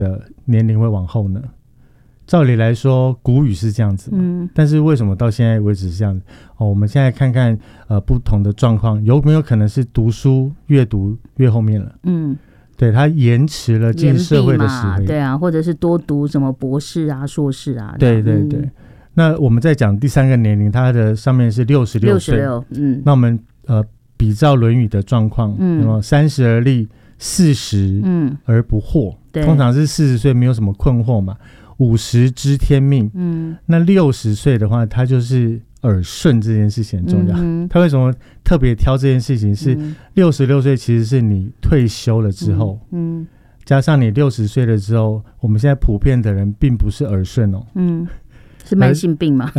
的年龄会往后呢？照理来说古语是这样子嘛，但是为什么到现在为止是这样子？我们现在看看不同的状况，有没有可能是读书越读越后面了？对，他延迟了进社会的时会， 对啊，或者是多读什么博士啊、硕士啊。 对对对。那我们再讲第三个年龄，它的上面是66岁。那我们比照《论语》的状况，30而立，40而不惑。通常是40岁没有什么困惑嘛。50知天命，那60岁的话，他就是耳顺这件事情很重要。他为什么特别挑这件事情？是66岁其实是你退休了之后，加上你60岁了之后，我们现在普遍的人并不是耳顺哦， 是慢性病吗？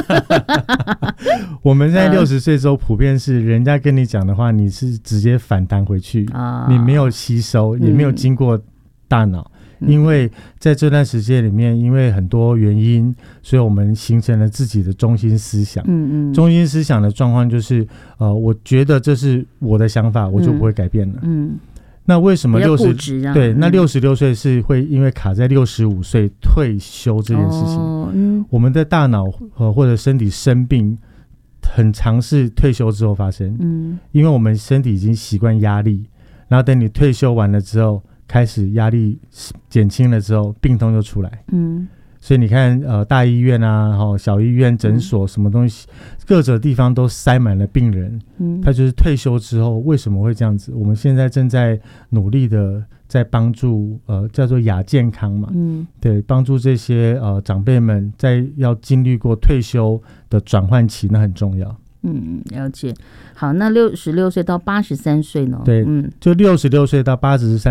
我们现在60岁之后，普遍是人家跟你讲的话，你是直接反弹回去，你没有吸收，也没有经过大脑。因为在这段时间里面，因为很多原因，所以我们形成了自己的中心思想。中心思想的状况就是，我觉得这是我的想法，我就不会改变了。那为什么对，那66岁是会因为卡在65岁退休这件事情。我们的大脑或者身体生病，很常是退休之后发生。因为我们身体已经习惯压力，然后等你退休完了之后，开始压力减轻了之后，病痛就出来。所以你看大医院啊，小医院、诊所什么东西，各种地方都塞满了病人。他就是退休之后为什么会这样子？我们现在正在努力的在帮助叫做亚健康嘛。对，帮助这些长辈们在要经历过退休的转换期，那很重要。 了解。好，那66岁到83岁呢？ 对，就66岁到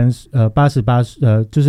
88就是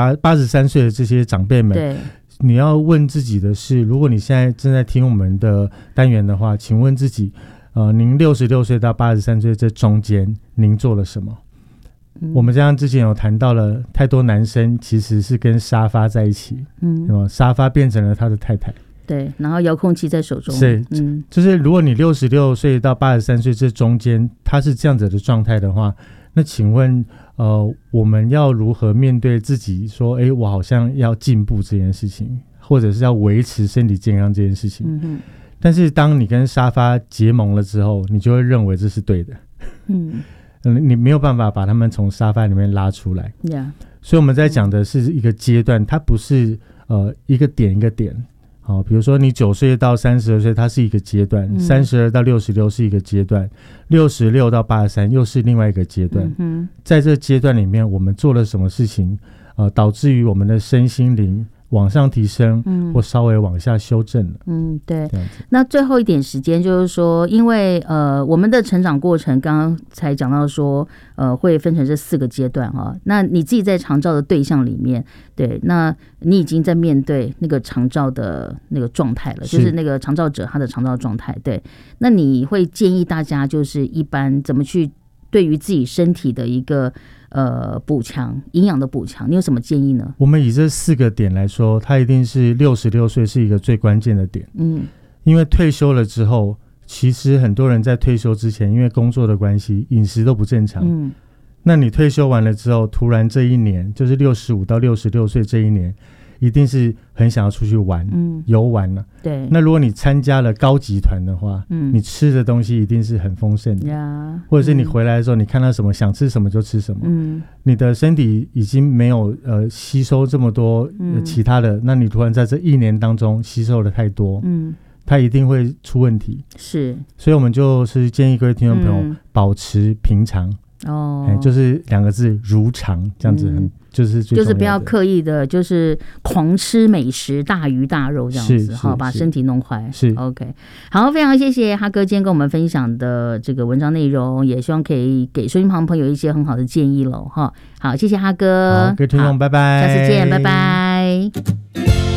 83岁的这些长辈们，对，你要问自己的是，如果你现在正在听我们的单元的话，请问自己，您66岁到83岁这中间，您做了什么？我们这样之前有谈到了，太多男生其实是跟沙发在一起，沙发变成了他的太太。 对，然后遥控器在手中。 是，就是如果你66岁到83岁这中间他是这样子的状态的话，那请问我们要如何面对自己说我好像要进步这件事情，或者是要维持身体健康这件事情。但是当你跟沙发结盟了之后，你就会认为这是对的。你没有办法把他们从沙发里面拉出来。所以我们在讲的是一个阶段，它不是一个点一个点。比如说你9岁到32岁，它是一个阶段，32到66是一个阶段，66到83又是另外一个阶段。在这阶段里面，我们做了什么事情，导致于我们的身心灵往上提升，或稍微往下修正了。 对。那最后一点时间就是说，因为我们的成长过程刚刚才讲到说，会分成这4个阶段哈。那你自己在长照的对象里面，对，那你已经在面对那个长照的那个状态了，就是那个长照者他的长照状态。对，那你会建议大家就是一般怎么去对于自己身体的一个补强，营养的补强，你有什么建议呢？ 我们以这4个点来说，它一定是66岁是一个最关键的点。因为退休了之后，其实很多人在退休之前，因为工作的关系，饮食都不正常。那你退休完了之后，突然这一年，就是65到66岁这一年，一定是很想要出去玩，游玩了。 对。 那如果你参加了高级团的话，你吃的东西一定是很丰盛的，或者是你回来的时候，你看到什么想吃什么就吃什么。你的身体已经没有吸收这么多其他的，那你突然在这一年当中吸收了太多，它一定会出问题。 是。所以我们就是建议各位听众朋友保持平常。就是2个字，如常，这样子就是最重要的， 就是不要刻意的，就是狂吃美食、大鱼大肉这样子，好把身体弄坏。 是 OK。好，非常谢谢哈哥今天跟我们分享的这个文章内容，也希望可以给收音旁朋友一些很好的建议喽哈。好，谢谢哈哥。 好，各位听众，拜拜， 下次见，拜拜。